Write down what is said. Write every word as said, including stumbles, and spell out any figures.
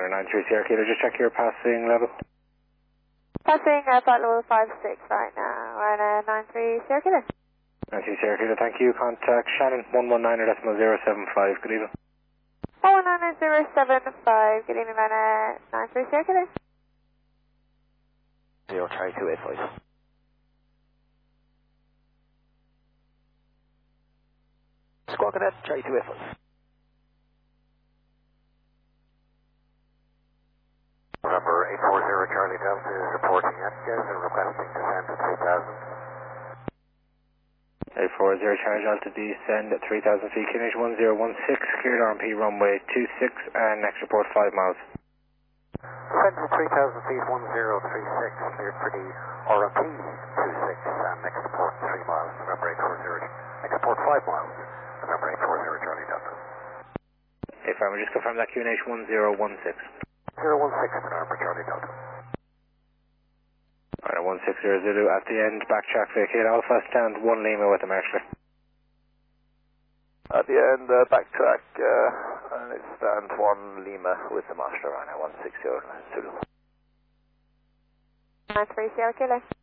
Runner nine three Sierra Kilo, just check your passing level. Passing uh, flight level five six right now, Runner nine three Sierra Kilo. nine three Sierra Kilo, thank you. Contact Shannon one one nine decimal zero seven five, good evening. one one nine zero seven five, good evening, Runner nine three Sierra Kilo. zero Charlie two eight five. Squawk Cadet, Charlie two eight five. Number eight four zero Charlie Delta is reporting Atkins and requesting descent at three thousand. eight four zero Charlie Delta, descend at three thousand feet, Q N H one zero one six, cleared R M P runway two six, and next report five miles. Descent at three thousand feet, one zero three six, cleared for the R M P two six, and next report three miles, November eight four zero, next report five miles, November eight four zero Charlie Delta. Hey, Farmer, just confirm that Q N H one zero one six. zero one six, November Charlie Delta. Alright, one six zero Zulu at the end, backtrack vacate Alpha, stand one Lima with the Marshall. At the end, uh, backtrack, uh, and it stand one Lima with the master runner one six zero Zulu. nine three Sierra Kilo.